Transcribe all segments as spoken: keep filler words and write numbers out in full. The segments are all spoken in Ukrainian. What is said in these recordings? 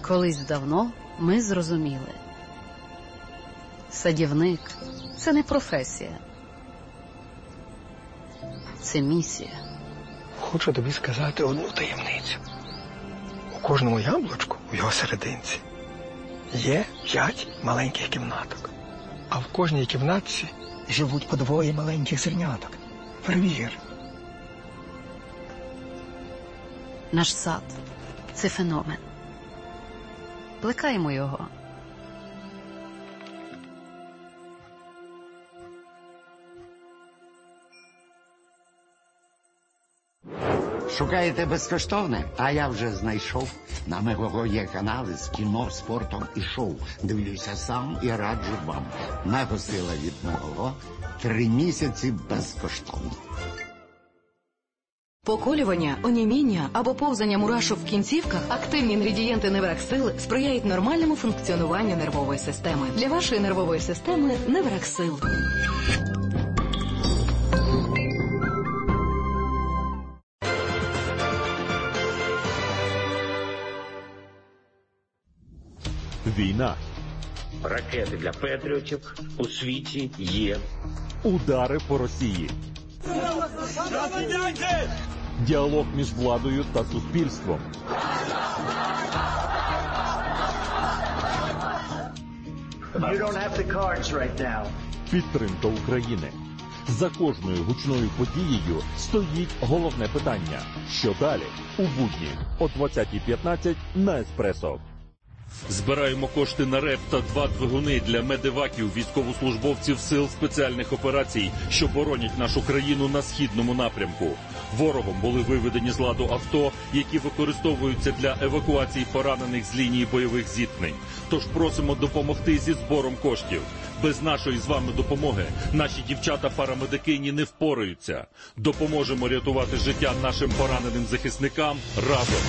Колись давно ми зрозуміли. Садівник – це не професія. Це місія. Хочу тобі сказати одну таємницю. У кожному яблучку, в його серединці, є п'ять маленьких кімнаток. А в кожній кімнатці живуть по двоє маленьких зерняток. Перевір. Наш сад – це феномен. Плекаємо його. Шукаєте безкоштовне? А я вже знайшов. На Мегаго є канали з кіно, спортом і шоу. Дивлюся сам і раджу вам. Мегосила від Мегаго. Три місяці безкоштовно. Поколювання, оніміння або повзання мурашок в кінцівках – активні інгредієнти Невраксил сприяють нормальному функціонуванню нервової системи. Для вашої нервової системи – Невраксил. Війна. Ракети для патріотів у світі є. Удари по Росії. Діалог між владою та суспільством. You don't have the cards right now. Підтримка України. За кожною гучною подією стоїть головне питання. Що далі? У будні о двадцятій п'ятнадцять на Еспресо. Збираємо кошти на РЕП та два двигуни для медеваків, військовослужбовців сил спеціальних операцій, що боронять нашу країну на східному напрямку. Ворогом були виведені з ладу авто, які використовуються для евакуації поранених з лінії бойових зіткнень. Тож просимо допомогти зі збором коштів. Без нашої з вами допомоги наші дівчата-парамедикині не впораються. Допоможемо рятувати життя нашим пораненим захисникам разом.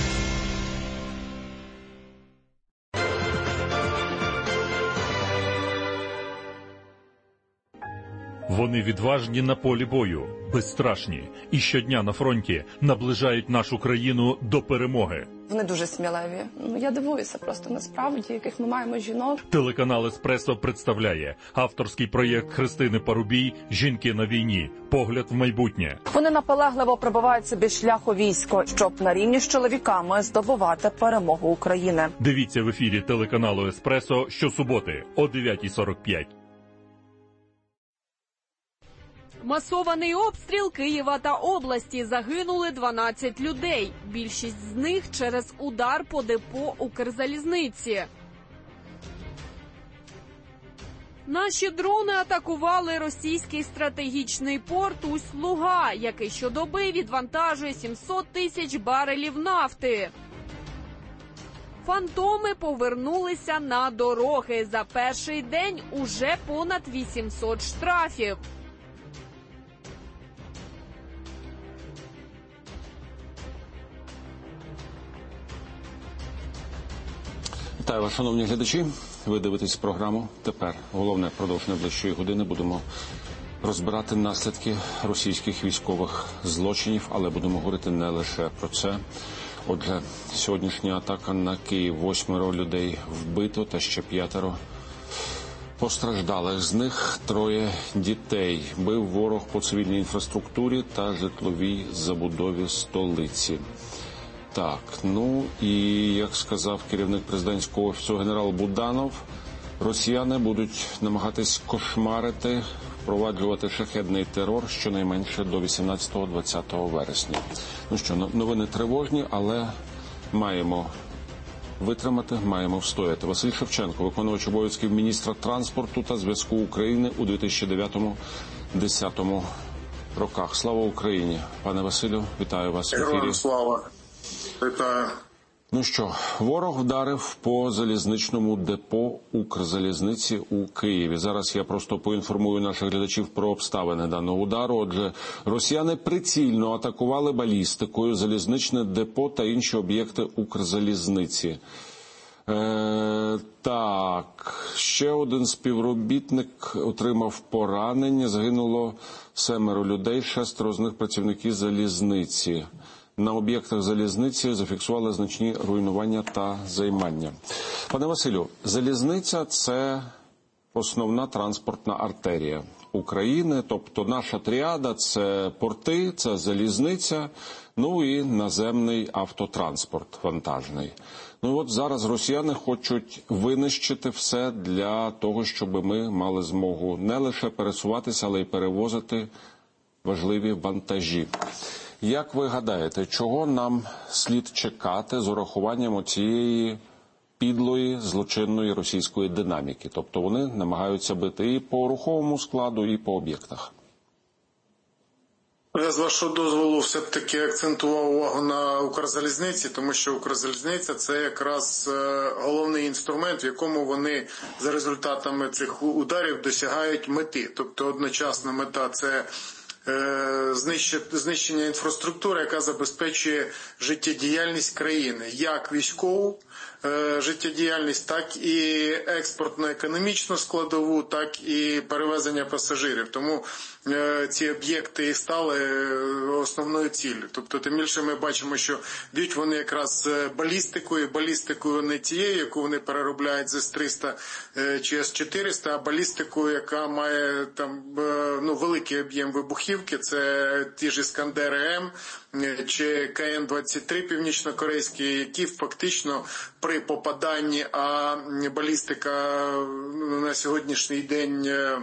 Вони відважні на полі бою, безстрашні, і щодня на фронті наближають нашу країну до перемоги. Вони дуже сміливі. Ну, я дивуюся просто насправді, яких ми маємо жінок. Телеканал «Еспресо» представляє авторський проєкт Христини Парубій «Жінки на війні. Погляд в майбутнє». Вони наполегливо пробивають собі шлях у військо, щоб на рівні з чоловіками здобувати перемогу України. Дивіться в ефірі телеканалу «Еспресо» щосуботи о дев'ятій сорок п'ять. Масований обстріл Києва та області. Загинули дванадцять людей. Більшість з них через удар по депо Укрзалізниці. Наші дрони атакували російський стратегічний порт Усть-Луга, який щодоби відвантажує сімсот тисяч барелів нафти. Фантоми повернулися на дороги. За перший день уже понад вісімсот штрафів. Вітаю вас, шановні глядачі. Ви дивитесь програму «Тепер». Головне, впродовж найближчої години будемо розбирати наслідки російських військових злочинів, але будемо говорити не лише про це. Отже, сьогоднішня атака на Київ. Восьмеро людей вбито та ще п'ятеро постраждалих. З них троє дітей. Бив ворог по цивільній інфраструктурі та житловій забудові столиці. Так, ну і, як сказав керівник президентського офісу генерал Буданов, росіяни будуть намагатись кошмарити, впроваджувати шахедний терор щонайменше до вісімнадцятого-двадцятого вересня. Ну що, новини тривожні, але маємо витримати, маємо встояти. Василь Шевченко, виконувач обов'язків міністра транспорту та зв'язку України у дві тисячі дев'ятому-дві тисячі десятому роках. Слава Україні! Пане Василю, вітаю вас в ефірі. Героям слава! Вітаю. Ну що, ворог вдарив по залізничному депо Укрзалізниці у Києві. Зараз я просто поінформую наших глядачів про обставини даного удару. Отже, росіяни прицільно атакували балістикою залізничне депо та інші об'єкти Укрзалізниці. Е, так, ще один співробітник отримав поранення. Загинуло семеро людей, шестеро з них працівники залізниці. на об'єктах залізниці зафіксували значні руйнування та займання. Пане Василю, залізниця – це основна транспортна артерія України, тобто наша тріада – це порти, це залізниця, ну і наземний автотранспорт вантажний. Ну от зараз росіяни хочуть винищити все для того, щоб ми мали змогу не лише пересуватися, але й перевозити важливі вантажі. Як ви гадаєте, чого нам слід чекати з урахуванням цієї підлої, злочинної російської динаміки? Тобто вони намагаються бити і по руховому складу, і по об'єктах. Я, з вашого дозволу, все-таки акцентував увагу на Укрзалізниці, тому що Укрзалізниця – це якраз головний інструмент, в якому вони за результатами цих ударів досягають мети. Тобто одночасна мета – це знищення інфраструктури, яка забезпечує життєдіяльність країни, як військову життєдіяльність, так і експортно-економічну складову, так і перевезення пасажирів. Тому ці об'єкти і стали основною ціллю. Тобто, тим більше ми бачимо, що б'ють вони якраз балістикою, балістикою не тією, яку вони переробляють з ес триста чи ес чотириста, а балістикою, яка має там ну, великий об'єм вибухівки, це ті ж Іскандери-М чи ка ен двадцять три північно-корейські, які фактично при попаданні, а балістика на сьогоднішній день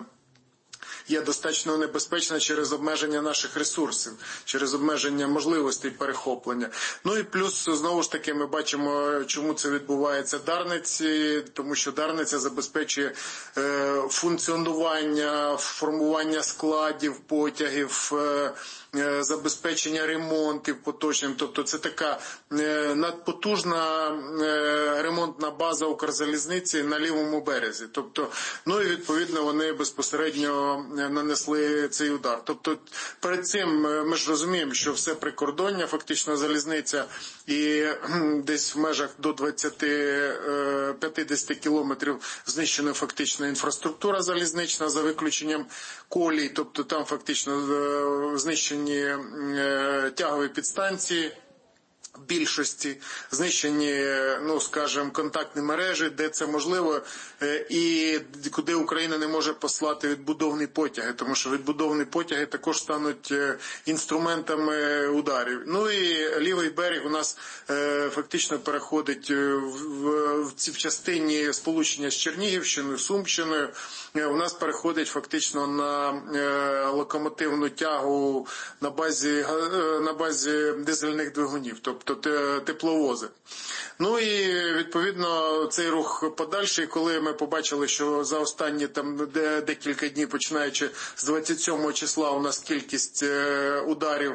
є достатньо небезпечна через обмеження наших ресурсів, через обмеження можливостей перехоплення. Ну і плюс, знову ж таки, ми бачимо, чому це відбувається Дарниці, тому що Дарниця забезпечує е, функціонування, формування складів, потягів, е, забезпечення ремонтів поточним. Тобто це така е, надпотужна е, ремонтна база Укрзалізниці на лівому березі. Тобто, ну і відповідно вони безпосередньо нанесли цей удар. Тобто перед цим ми ж розуміємо, що все прикордоння, фактично залізниця, і десь в межах до двадцять-п'ятдесят кілометрів знищена фактично інфраструктура залізнична за виключенням колій, тобто там фактично знищені тягові підстанції, більшості, знищені, ну, скажімо, контактні мережі, де це можливо, і куди Україна не може послати відбудовні потяги, тому що відбудовні потяги також стануть інструментами ударів. Ну і лівий берег у нас фактично переходить в, в, в частині сполучення з Чернігівщиною, Сумщиною, у нас переходить фактично на локомотивну тягу на базі, на базі дизельних двигунів, тобто тепловози. Ну і відповідно цей рух подальший, коли ми побачили, що за останні там декілька днів, починаючи з двадцять сьомого числа, у нас кількість ударів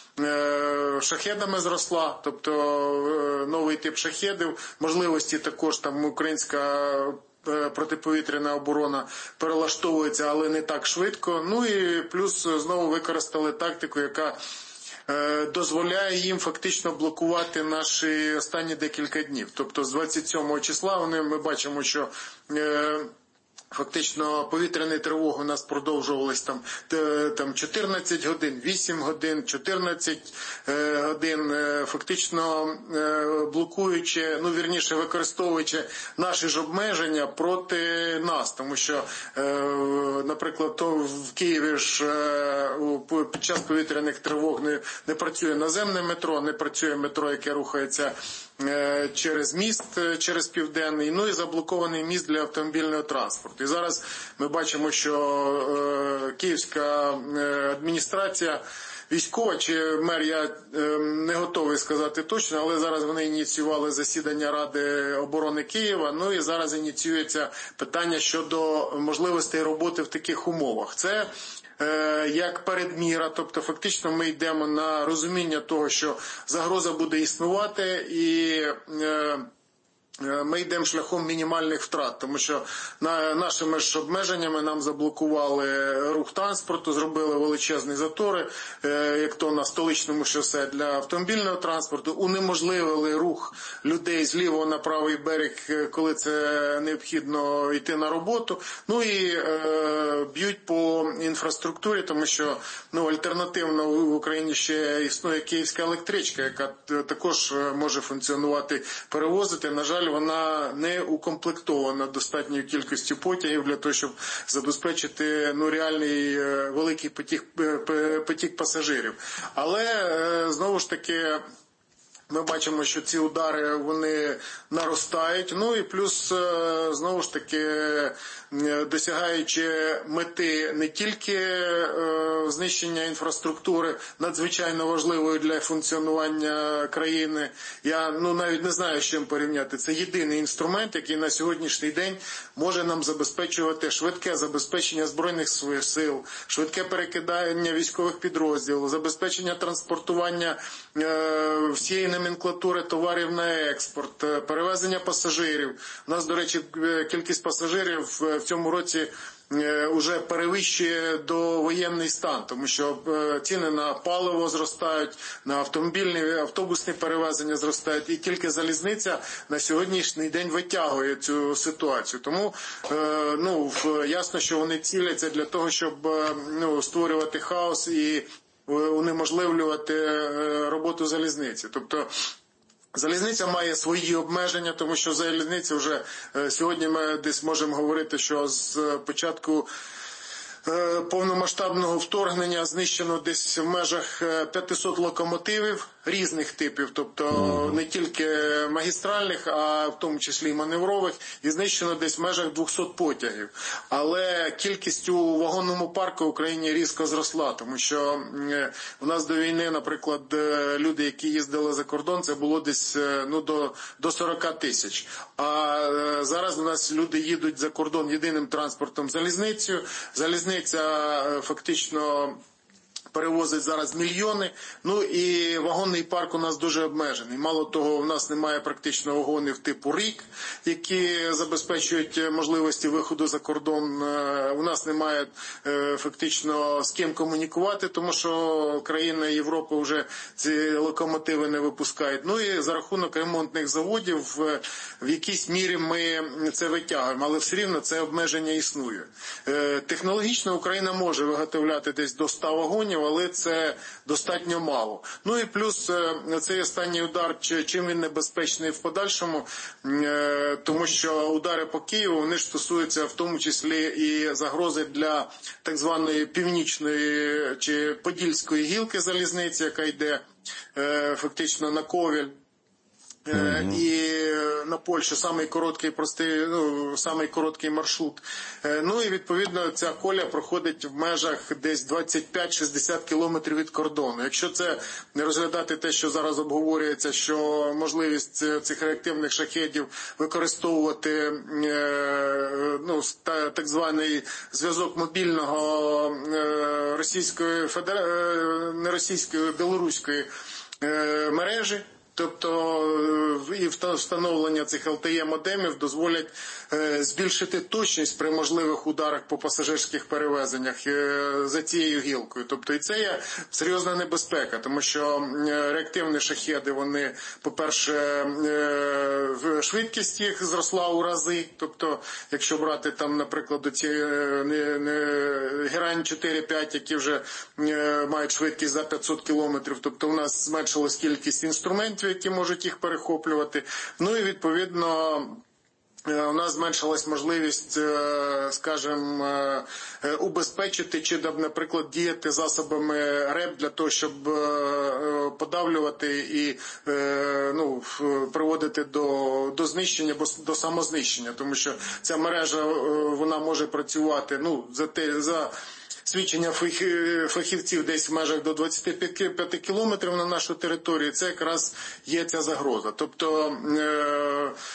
шахедами зросла, тобто новий тип шахедів, можливості також там українська протиповітряна оборона перелаштовується, але не так швидко. Ну і плюс знову використали тактику, яка дозволяє їм фактично блокувати наші останні декілька днів. Тобто з двадцять сьомого числа вони, ми бачимо, що фактично повітряні тривоги у нас продовжувались там, там чотирнадцять годин, вісім годин, чотирнадцять годин, фактично блокуючи, ну вірніше використовуючи наші ж обмеження проти нас. Тому що, наприклад, то в Києві ж під час повітряних тривог не, не працює наземне метро, не працює метро, яке рухається через міст, через Південний, ну і заблокований міст для автомобільного транспорту. І зараз ми бачимо, що е, київська е, адміністрація військова, чи мер, я е, не готовий сказати точно, але зараз вони ініціювали засідання Ради оборони Києва, ну і зараз ініціюється питання щодо можливостей роботи в таких умовах. Це як передміра, тобто фактично ми йдемо на розуміння того, що загроза буде існувати, і ми йдемо шляхом мінімальних втрат, тому що на, нашими ж обмеженнями нам заблокували рух транспорту, зробили величезні затори, е, як то на столичному шосе для автомобільного транспорту, унеможливили рух людей з лівого на правий берег, коли це необхідно йти на роботу. Ну і е, б'ють по інфраструктурі, тому що ну, альтернативно в Україні ще існує київська електричка, яка також може функціонувати, перевозити. На жаль, вона не укомплектована достатньою кількістю потягів для того, щоб забезпечити ну, реальний великий потік, потік пасажирів. Але, знову ж таки, ми бачимо, що ці удари, вони наростають. Ну і плюс, знову ж таки, досягаючи мети не тільки знищення інфраструктури, надзвичайно важливої для функціонування країни. Я ну, навіть не знаю, з чим порівняти. Це єдиний інструмент, який на сьогоднішній день може нам забезпечувати швидке забезпечення Збройних сил, швидке перекидання військових підрозділів, забезпечення транспортування всієї номенклатури товарів на експорт, перевезення пасажирів. У нас, до речі, кількість пасажирів в цьому році вже перевищує довоєнний стан, тому що ціни на паливо зростають, на автомобільні, автобусні перевезення зростають, і тільки залізниця на сьогоднішній день витягує цю ситуацію. Тому ну, ясно, що вони ціляться для того, щоб ну, створювати хаос і унеможливлювати роботу залізниці. Тобто залізниця має свої обмеження, тому що залізниця вже сьогодні ми десь можемо говорити, що з початку повномасштабного вторгнення знищено десь в межах п'ятсот локомотивів різних типів, тобто не тільки магістральних, а в тому числі і маневрових, і знищено десь в межах двісті потягів. Але кількість у вагонному парку в Україні різко зросла, тому що у нас до війни, наприклад, люди, які їздили за кордон, це було десь ну, до, до сорок тисяч. А зараз у нас люди їдуть за кордон єдиним транспортом залізницею. Залізниця фактично перевозить зараз мільйони, ну і вагонний парк у нас дуже обмежений. Мало того, у нас немає практично вагонів типу РІК, які забезпечують можливості виходу за кордон. У нас немає фактично з ким комунікувати, тому що країни Європи вже ці локомотиви не випускають. Ну і за рахунок ремонтних заводів в якійсь мірі ми це витягуємо, але все рівно це обмеження існує. Технологічно Україна може виготовляти десь до ста вагонів, але це достатньо мало. Ну і плюс цей останній удар, чим він небезпечний в подальшому, тому що удари по Києву, вони ж стосуються в тому числі і загрози для так званої північної чи подільської гілки залізниці, яка йде фактично на Ковель. Mm-hmm. І на Польщу самий короткий, простий, ну, самий короткий маршрут. Ну і відповідно ця коля проходить в межах десь двадцять п'ять - шістдесят кілометрів від кордону. Якщо це не розглядати те, що зараз обговорюється, що можливість цих реактивних шахедів використовувати ну, так званий зв'язок мобільного російської федерації, не російської, білоруської мережі, тобто і встановлення цих ел те е-модемів дозволять збільшити точність при можливих ударах по пасажирських перевезеннях за цією гілкою. Тобто і це є серйозна небезпека, тому що реактивні шахеди, вони, по-перше, швидкість їх зросла у рази. Тобто, якщо брати там, наприклад, ці Герань чотири п'ять, які вже мають швидкість за п'ятсот кілометрів, тобто у нас зменшилась кількість інструментів, які можуть їх перехоплювати. Ну і відповідно у нас зменшилась можливість, скажімо, убезпечити чи, наприклад, діяти засобами РЕП для того, щоб подавлювати і ну, приводити до, до знищення, до самознищення. Тому що ця мережа, вона може працювати, ну, за те, за свідчення фахівців десь в межах до двадцяти п'яти кілометрів на нашу територію, це якраз є ця загроза. Тобто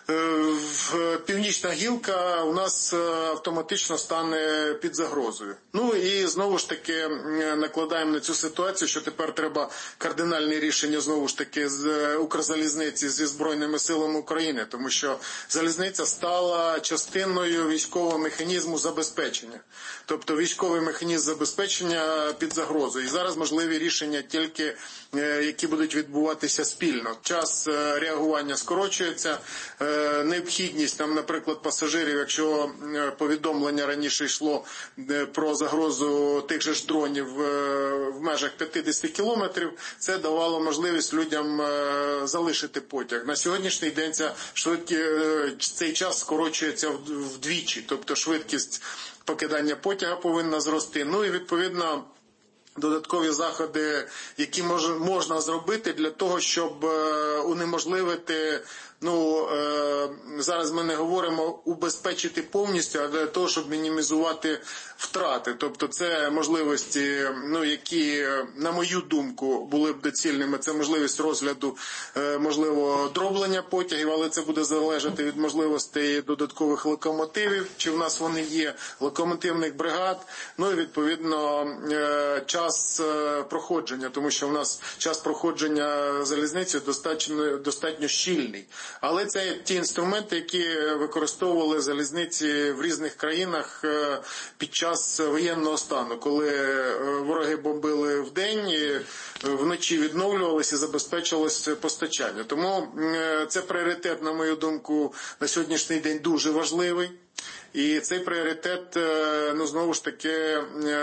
північна гілка у нас автоматично стане під загрозою. Ну і знову ж таки накладаємо на цю ситуацію, що тепер треба кардинальне рішення знову ж таки з Укрзалізниці зі Збройними силами України, тому що залізниця стала частиною військового механізму забезпечення. Тобто військовий механізм забезпечення під загрозою. І зараз можливі рішення тільки, які будуть відбуватися спільно. Час реагування скорочується, необхідність там, наприклад, пасажирів, якщо повідомлення раніше йшло про загрозу тих же ж дронів в межах п'ятдесят кілометрів, це давало можливість людям залишити потяг. На сьогоднішній день ця швидкість, цей час скорочується вдвічі, тобто швидкість покидання потяга повинна зрости. Ну і відповідно додаткові заходи, які мож, можна зробити для того, щоб унеможливити, ну, е, зараз ми не говоримо убезпечити повністю, а для того, щоб мінімізувати втрати. Тобто це можливості, ну, які, на мою думку, були б доцільними. Це можливість розгляду, е, можливо, дроблення потягів, але це буде залежати від можливостей додаткових локомотивів, чи в нас вони є, локомотивних бригад, ну і відповідно е, час е, проходження, тому що в нас час проходження залізниці достатньо, достатньо щільний. Але це ті інструменти, які використовували залізниці в різних країнах під час воєнного стану, коли вороги бомбили вдень, і вночі відновлювалися і забезпечувалося постачання. Тому це пріоритет, на мою думку, на сьогоднішній день дуже важливий. І цей пріоритет, ну, знову ж таки,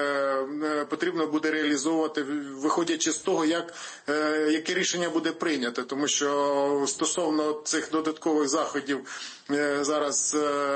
потрібно буде реалізовувати, виходячи з того, як, яке рішення буде прийнято. Тому що стосовно цих додаткових заходів зараз,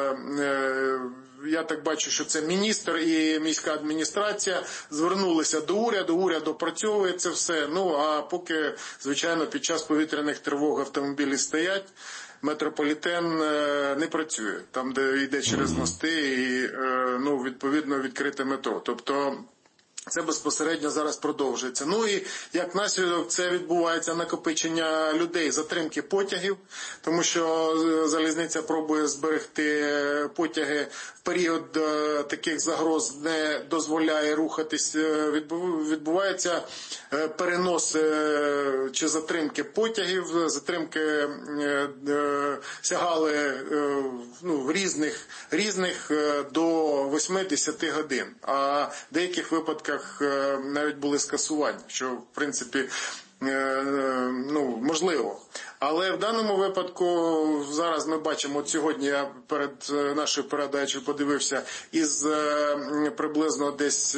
я так бачу, що це міністр і міська адміністрація звернулися до уряду, уряд опрацьовує це все. Ну, а поки, звичайно, під час повітряних тривог автомобілі стоять, метрополітен не працює, там, де йде через мости і, ну, відповідно, відкрите метро. Тобто це безпосередньо зараз продовжується. Ну і як наслідок це відбувається накопичення людей, затримки потягів, тому що залізниця пробує зберегти потяги в період таких загроз, не дозволяє рухатись. Відбувається перенос чи затримки потягів, затримки сягали, ну, в різних, різних до восьми-десяти годин, а в деяких випадках навіть були скасування, що в принципі, ну, можливо. Але в даному випадку зараз ми бачимо, от сьогодні я перед нашою передачею подивився, із приблизно десь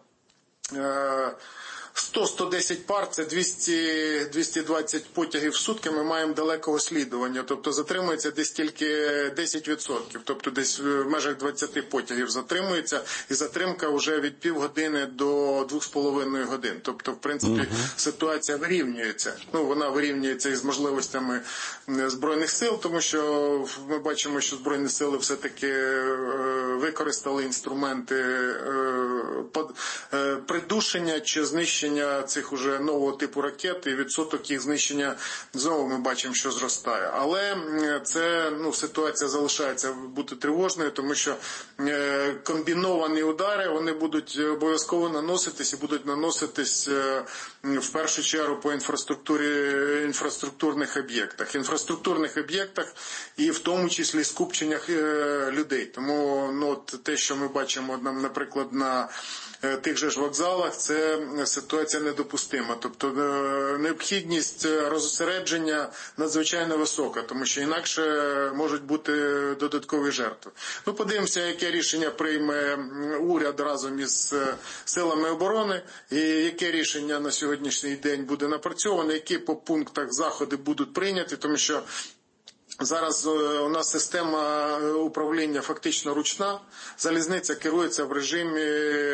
сто - сто десять пар, це двісті - двісті двадцять потягів в сутки, ми маємо далекого слідування, тобто затримується десь тільки десять відсотків, тобто десь в межах двадцяти потягів затримується, і затримка вже від півгодини до двох з половиною годин. Тобто, в принципі, uh-huh. ситуація вирівнюється. Ну, вона вирівнюється із можливостями Збройних сил, тому що ми бачимо, що Збройні сили все-таки використали інструменти придушення чи знищення цих уже нового типу ракет, і відсоток їх знищення знову ми бачимо, що зростає. Але це, ну, ситуація залишається бути тривожною, тому що комбіновані удари, вони будуть обов'язково наноситись і будуть наноситись в першу чергу по інфраструктурі, інфраструктурних об'єктах. Інфраструктурних об'єктах і в тому числі скупченнях людей. Тому, ну, те, що ми бачимо, наприклад, на тих же ж вокзалах, це ситуація недопустима. Тобто необхідність розосередження надзвичайно висока, тому що інакше можуть бути додаткові жертви. Ну, подивимося, яке рішення прийме уряд разом із силами оборони, і яке рішення на сьогоднішній день буде напрацьоване, які по пунктах заходи будуть прийняті, тому що зараз у нас система управління фактично ручна, залізниця керується в режимі,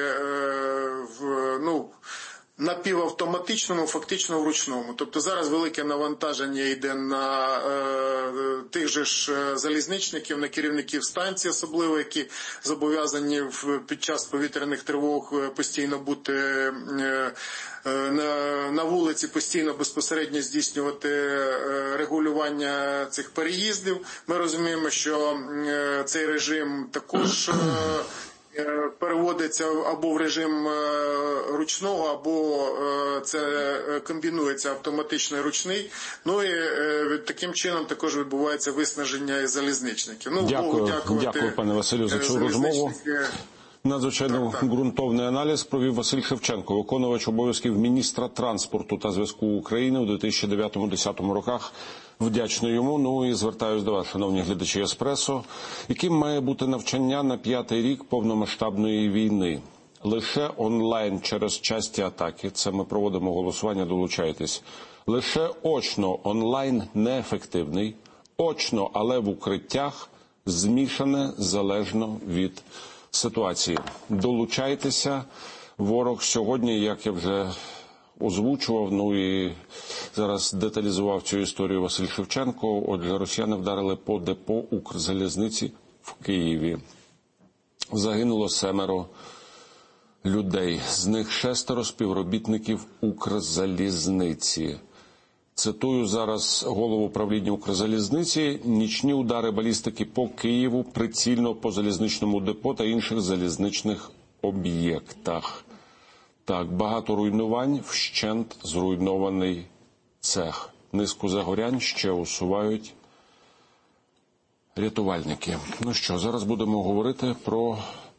в, ну, напівавтоматичному, фактично вручному. Тобто зараз велике навантаження йде на е, тих же ж залізничників, на керівників станцій, особливо, які зобов'язані під час повітряних тривог постійно бути на, на вулиці, постійно безпосередньо здійснювати регулювання цих переїздів. Ми розуміємо, що цей режим також переводиться або в режим ручного, або це комбінується автоматично і ручний. Ну і таким чином також відбувається виснаження і залізничників. Ну, дякую, дякую, пане Василю, за цю розмову. Надзвичайно ґрунтовний аналіз провів Василь Шевченко, виконувач обов'язків міністра транспорту та зв'язку України у дві тисячі дев'ятому - дві тисячі десятому роках. Вдячний йому. Ну і звертаюсь до вас, шановні глядачі «Еспресо». Яким має бути навчання на п'ятий рік повномасштабної війни? Лише онлайн через часті атаки. Це ми проводимо голосування, долучайтесь. Лише очно онлайн неефективний. Очно, але в укриттях змішане залежно від ситуації. Долучайтеся. Ворог сьогодні, як я вже озвучував, ну і зараз деталізував цю історію Василь Шевченко. Отже, росіяни вдарили по депо Укрзалізниці в Києві. Загинуло семеро людей. З них шестеро співробітників Укрзалізниці. Цитую зараз голову управління Укрзалізниці. Нічні удари балістики по Києву, прицільно по залізничному депо та інших залізничних об'єктах. Так, багато руйнувань, вщент зруйнований цех. Низку загорянь ще усувають рятувальники. Ну що, зараз будемо говорити про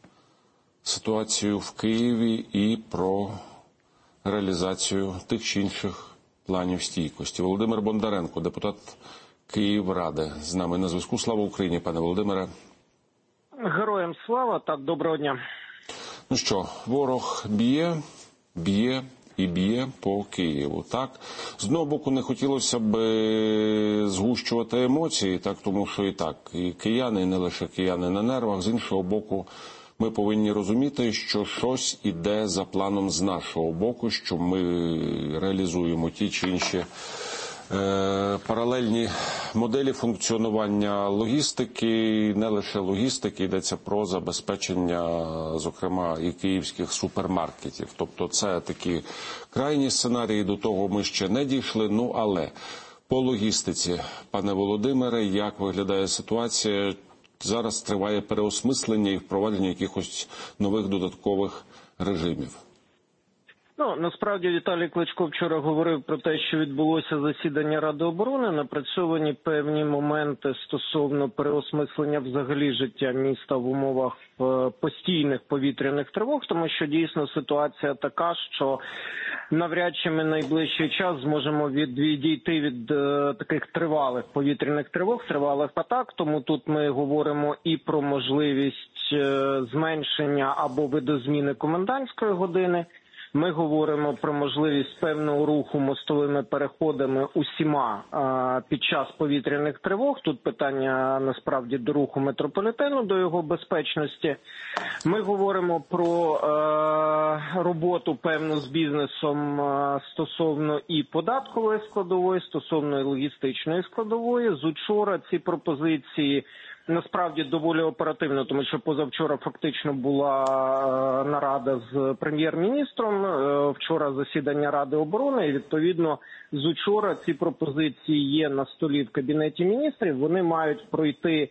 ситуацію в Києві і про реалізацію тих чи інших планів стійкості. Володимир Бондаренко, депутат Київради, з нами на зв'язку. Слава Україні, пане Володимире. Героям слава, так, доброго дня. Ну що, ворог б'є, б'є і б'є по Києву, так? З одного боку, не хотілося б згущувати емоції, так, тому що і так, і кияни, і не лише кияни на нервах. З іншого боку, ми повинні розуміти, що щось іде за планом з нашого боку, що ми реалізуємо ті чи інші е, паралельні моделі функціонування логістики, не лише логістики, йдеться про забезпечення, зокрема, і київських супермаркетів. Тобто це такі крайні сценарії, до того ми ще не дійшли, ну але по логістиці, пане Володимире, як виглядає ситуація? Зараз триває переосмислення і впровадження якихось нових додаткових режимів. Ну, насправді Віталій Кличко вчора говорив про те, що відбулося засідання Ради оборони, напрацьовані певні моменти стосовно переосмислення взагалі життя міста в умовах постійних повітряних тривог, тому що дійсно ситуація така, що навряд чи ми найближчий час зможемо від, відійти від е, таких тривалих повітряних тривог, тривалих атак, тому тут ми говоримо і про можливість е, зменшення або видозміни комендантської години. Ми говоримо про можливість певного руху мостовими переходами усіма а, під час повітряних тривог. Тут питання насправді до руху метрополітену, до його безпечності. Ми говоримо про а, роботу певну з бізнесом а, стосовно і податкової складової, стосовно і логістичної складової. З учора ці пропозиції насправді доволі оперативно, тому що позавчора фактично була е, нарада з прем'єр-міністром, е, вчора засідання Ради оборони, і відповідно з учора ці пропозиції є на столі в Кабінеті міністрів, вони мають пройти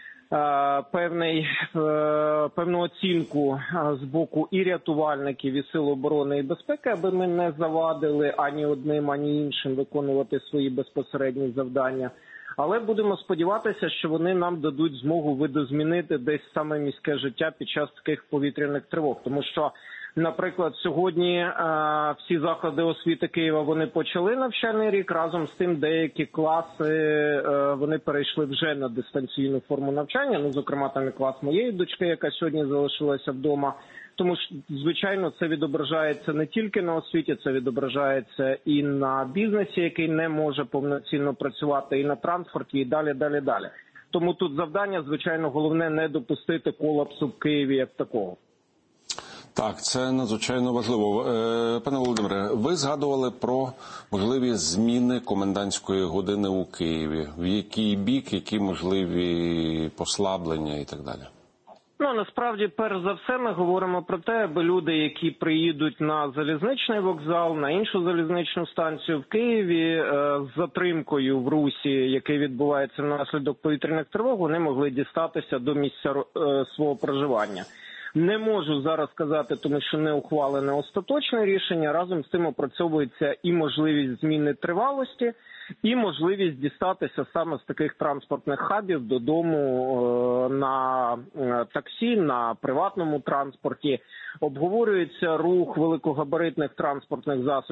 е, певний, е, певну оцінку з боку і рятувальників, і Сил оборони і безпеки, аби ми не завадили ані одним, ані іншим виконувати свої безпосередні завдання. Але будемо сподіватися, що вони нам дадуть змогу видозмінити десь саме міське життя під час таких повітряних тривог. Тому що, наприклад, сьогодні е, всі заклади освіти Києва, вони почали навчальний рік, разом з тим деякі класи, е, вони перейшли вже на дистанційну форму навчання, ну, зокрема, там і клас моєї дочки, яка сьогодні залишилася вдома. Тому що, звичайно, це відображається не тільки на освіті, це відображається і на бізнесі, який не може повноцінно працювати, і на транспорті, і далі, далі, далі. Тому тут завдання, звичайно, головне не допустити колапсу в Києві як такого. Так, це надзвичайно важливо. Пане Володимире, ви згадували про можливі зміни комендантської години у Києві. В який бік, які можливі послаблення і так далі? Ну, насправді, перш за все, ми говоримо про те, аби люди, які приїдуть на залізничний вокзал, на іншу залізничну станцію в Києві, з затримкою в русі, який відбувається внаслідок повітряних тривог, вони могли дістатися до місця свого проживання. Не можу зараз сказати, тому що не ухвалене остаточне рішення. Разом з тим опрацьовується і можливість зміни тривалості, і можливість дістатися саме з таких транспортних хабів додому на таксі, на приватному транспорті. Обговорюється рух великогабаритних транспортних засобів